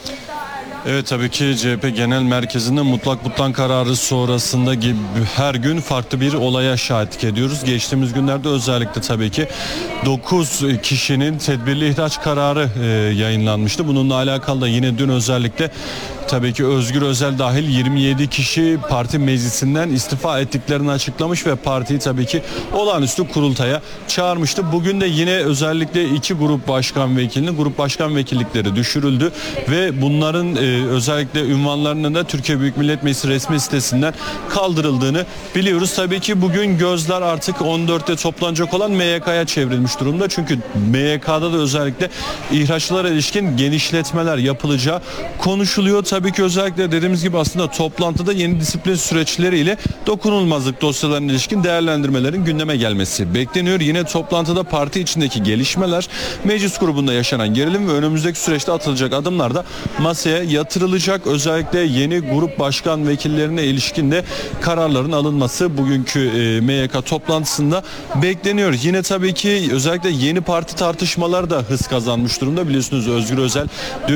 Evet, tabii ki CHP Genel Merkezi'nde mutlak butlan kararı sonrasında her gün farklı bir olaya şahitlik ediyoruz. Geçtiğimiz günlerde özellikle tabii ki 9 kişinin tedbirli ihraç kararı yayınlanmıştı. Bununla alakalı da yine dün özellikle tabii ki Özgür Özel dahil 27 kişi parti meclisinden istifa ettiklerini açıklamış ve partiyi tabii ki olağanüstü kurultaya çağırmıştı. Bugün de yine özellikle iki grup başkan vekillikleri düşürüldü ve bunların özellikle ünvanlarının da Türkiye Büyük Millet Meclisi resmi sitesinden kaldırıldığını biliyoruz. Tabii ki bugün gözler artık 14'te toplanacak olan MYK'ya çevrilmiş durumda. Çünkü MYK'da da özellikle ihraçlara ilişkin genişletmeler yapılacağı konuşuluyor. Tabii ki özellikle dediğimiz gibi aslında toplantıda yeni disiplin süreçleriyle dokunulmazlık dosyalarına ilişkin değerlendirmelerin gündeme gelmesi bekleniyor. Yine toplantıda parti içindeki gelişmeler, meclis grubunda yaşanan gerilim ve önümüzdeki süreçte atılacak adımlar da masaya yatırılacak. Özellikle yeni grup başkan vekillerine ilişkin de kararların alınması bugünkü MYK toplantısında bekleniyor. Yine tabii ki özellikle yeni parti tartışmaları da hız kazanmış durumda. Biliyorsunuz Özgür Özel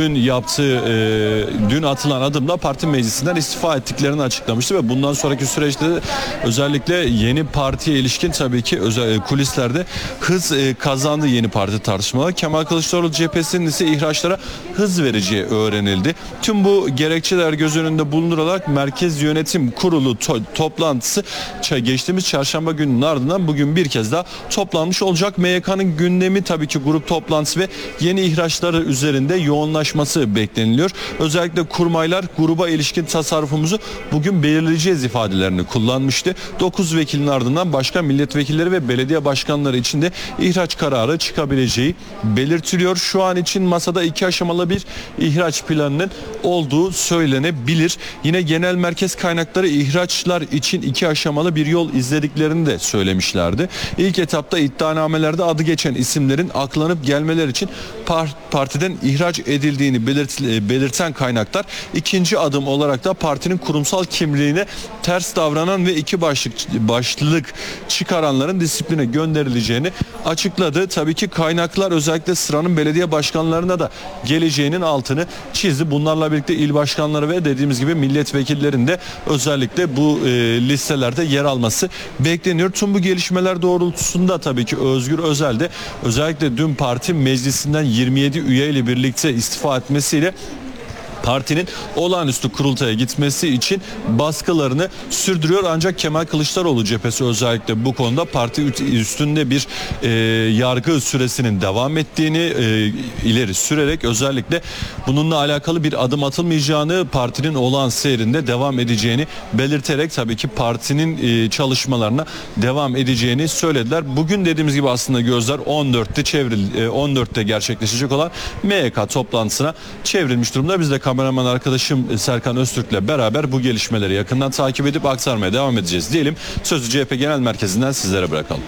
dün atılan adımla parti meclisinden istifa ettiklerini açıklamıştı ve bundan sonraki süreçte özellikle yeni partiye ilişkin tabii ki kulislerde hız kazandı yeni parti tartışmaları. Kemal Kılıçdaroğlu cephesinin ise ihraçlara hız vereceği öğrenildi. Tüm bu gerekçeler göz önünde bulundurularak Merkez Yönetim Kurulu toplantısı geçtiğimiz çarşamba gününün ardından bugün bir kez daha toplanmış olacak. MYK'nın gündemi tabii ki grup toplantısı ve yeni ihraçları üzerinde yoğunlaşması bekleniliyor. Özellikle kurmaylar gruba ilişkin tasarrufumuzu bugün belirleyeceğiz ifadelerini kullanmıştı. 9 vekilin ardından başka milletvekilleri ve belediye başkanları için de ihraç kararı çıkabileceği belirtiliyor. Şu an için masada 2 aşamalı bir ihraç planının olduğu söylenebilir. Yine genel merkez kaynakları ihraçlar için 2 aşamalı bir yol izlediklerini de söylemişlerdi. İlk etapta iddianamelerde adı geçen isimlerin aklanıp gelmeler için partiden ihraç edildiğini belirten kaynaklar ikinci adım olarak da partinin kurumsal kimliğine ters davranan ve iki başlılık çıkaranların disipline gönderileceğini açıkladı. Tabii ki kaynaklar özellikle sıranın belediye başkanlarına da geleceğinin altını çizdi. Bunlarla birlikte il başkanları ve dediğimiz gibi milletvekillerinin de özellikle bu listelerde yer alması bekleniyor. Tüm bu gelişmeler doğrultusunda tabii ki Özgür Özel de özellikle dün parti meclisinden 27 üyeyle birlikte istifa etmesiyle partinin olağanüstü kurultaya gitmesi için baskılarını sürdürüyor. Ancak Kemal Kılıçdaroğlu cephesi özellikle bu konuda parti üstünde bir yargı süresinin devam ettiğini ileri sürerek özellikle bununla alakalı bir adım atılmayacağını, partinin olağan seyrinde devam edeceğini belirterek tabii ki partinin çalışmalarına devam edeceğini söylediler. Bugün dediğimiz gibi aslında gözler 14'te gerçekleşecek olan MYK toplantısına çevrilmiş durumda. Biz de kameraman arkadaşım Serkan Öztürk'le beraber bu gelişmeleri yakından takip edip aktarmaya devam edeceğiz diyelim. Sözü CHP Genel Merkezi'nden sizlere bırakalım.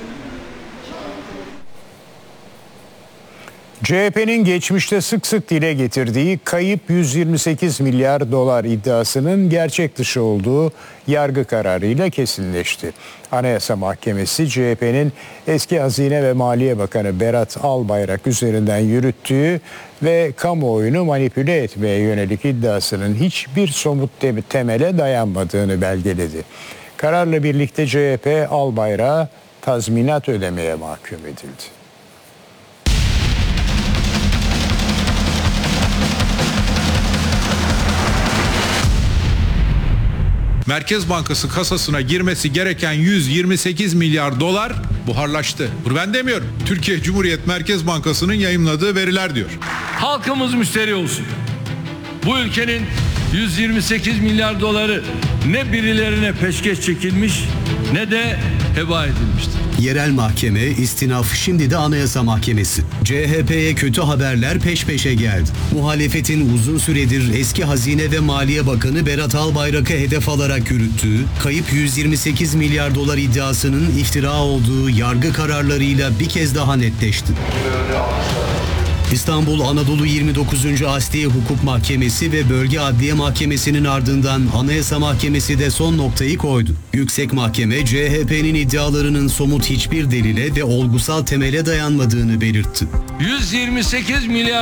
CHP'nin geçmişte sık sık dile getirdiği kayıp 128 milyar dolar iddiasının gerçek dışı olduğu yargı kararıyla kesinleşti. Anayasa Mahkemesi CHP'nin eski Hazine ve Maliye Bakanı Berat Albayrak üzerinden yürüttüğü ve kamuoyunu manipüle etmeye yönelik iddiasının hiçbir somut temele dayanmadığını belgeledi. Kararla birlikte CHP Albayrak'a tazminat ödemeye mahkum edildi. Merkez Bankası kasasına girmesi gereken 128 milyar dolar buharlaştı. Bunu ben demiyorum. Türkiye Cumhuriyet Merkez Bankası'nın yayımladığı veriler diyor. Halkımız müşteri olsun. Bu ülkenin 128 milyar doları ne birilerine peşkeş çekilmiş ne de heba edilmiştir. Yerel mahkeme, istinaf, şimdi de Anayasa Mahkemesi. CHP'ye kötü haberler peş peşe geldi. Muhalefetin uzun süredir eski Hazine ve Maliye Bakanı Berat Albayrak'ı hedef alarak yürüttüğü, kayıp 128 milyar dolar iddiasının iftira olduğu yargı kararlarıyla bir kez daha netleşti. İstanbul Anadolu 29. Asliye Hukuk Mahkemesi ve Bölge Adliye Mahkemesi'nin ardından Anayasa Mahkemesi de son noktayı koydu. Yüksek Mahkeme, CHP'nin iddialarının somut hiçbir delile ve olgusal temele dayanmadığını belirtti. 128 milyar